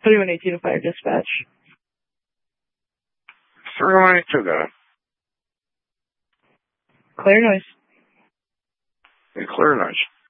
3118 to Fire Dispatch. 3182, got it. Clear noise. Clear noise.